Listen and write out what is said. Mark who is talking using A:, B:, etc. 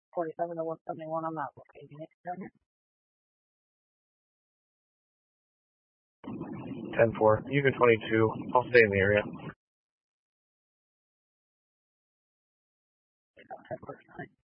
A: 47 to 171 on that location.
B: 10-4. Even 22. I'll stay in the area.
A: 10%.